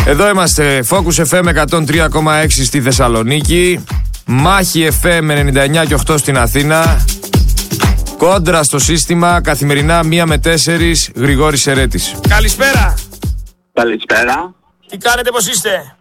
Εδώ είμαστε, Focus FM 103,6 στη Θεσσαλονίκη, Μάχη FM 99 και 8 στην Αθήνα, Κόντρα στο σύστημα, καθημερινά 1 με 4, Γρηγόρης Σερέτης. Καλησπέρα. Καλησπέρα. Τι κάνετε, πώς είστε?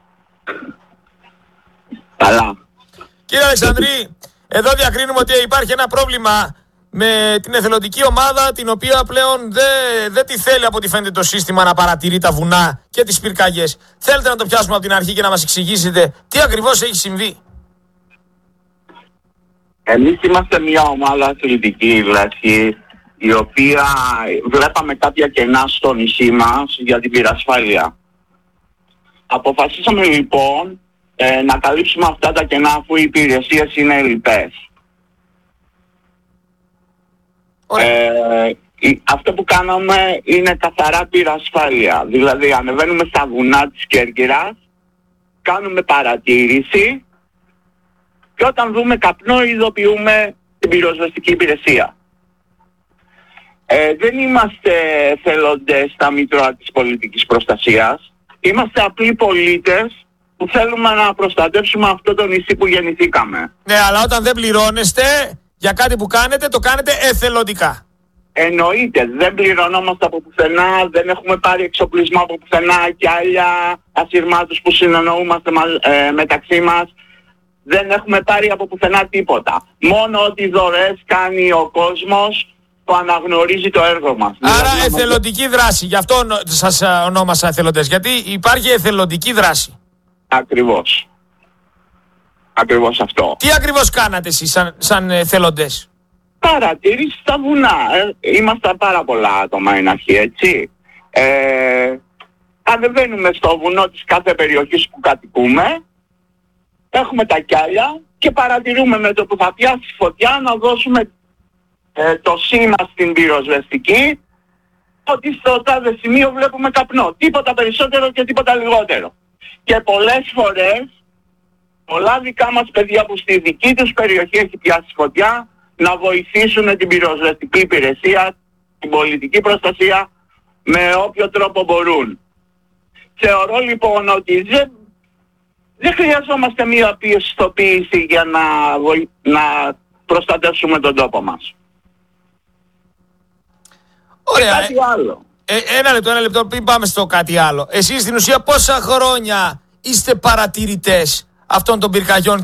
Καλά. Κύριε Αλεξανδρή, εδώ διακρίνουμε ότι υπάρχει ένα πρόβλημα με την εθελοντική ομάδα, την οποία πλέον δεν τη θέλει από ό,τι φαίνεται το σύστημα να παρατηρεί τα βουνά και τις πυρκαγιές. Θέλετε να το πιάσουμε από την αρχή και να μας εξηγήσετε τι ακριβώς έχει συμβεί? Εμείς είμαστε μια ομάδα αθλητική, δηλαδή, η οποία βλέπαμε κάποια κενά στο νησί μας για την πυρασφάλεια. Αποφασίσαμε λοιπόν να καλύψουμε αυτά τα κενά, αφού οι υπηρεσίες είναι ελλειπές. Αυτό που κάναμε είναι καθαρά πυρασφάλεια. Δηλαδή ανεβαίνουμε στα βουνά της Κέρκυρας, κάνουμε παρατήρηση και όταν δούμε καπνό ειδοποιούμε την πυροσβεστική υπηρεσία. Δεν είμαστε εθελοντές στα μητρώα της πολιτικής προστασίας. Είμαστε απλοί πολίτες που θέλουμε να προστατεύσουμε αυτό το νησί που γεννηθήκαμε. Ναι, αλλά όταν δεν πληρώνεστε για κάτι που κάνετε, το κάνετε εθελοντικά. Εννοείται, δεν πληρωνόμαστε από πουθενά, δεν έχουμε πάρει εξοπλισμό από πουθενά και άλλα ασυρμάτους που συνεννοούμαστε μεταξύ μας. Δεν έχουμε πάρει από πουθενά τίποτα. Μόνο ότι δωρεές κάνει ο κόσμος που αναγνωρίζει το έργο μας. Άρα εθελοντική δράση, γι' αυτό σας ονόμασα εθελοντές, γιατί υπάρχει εθελοντική δράση. Ακριβώς. Ακριβώς αυτό. Τι ακριβώς κάνατε εσείς σαν εθελοντές? Παρατήρηση στα βουνά. Είμαστε πάρα πολλά άτομα εν αρχή, έτσι. Ανεβαίνουμε στο βουνό της κάθε περιοχής που κατοικούμε, έχουμε τα κιάλια και παρατηρούμε με το που θα πιάσει φωτιά να δώσουμε το σήμα στην πυροσβεστική ότι στο τάδε σημείο βλέπουμε καπνό. Τίποτα περισσότερο και τίποτα λιγότερο. Και πολλές φορές πολλά δικά μας παιδιά που στη δική τους περιοχή έχει πιάσει φωτιά να βοηθήσουν την πυροσβεστική υπηρεσία, την πολιτική προστασία με όποιο τρόπο μπορούν. Θεωρώ λοιπόν ότι δεν χρειαζόμαστε μία πιστοποίηση για να προστατεύσουμε τον τόπο μας. Ωραία. Κάτι άλλο. Ένα λεπτό, πριν πάμε στο κάτι άλλο. Εσείς στην ουσία πόσα χρόνια είστε παρατηρητές αυτών των πυρκαγιών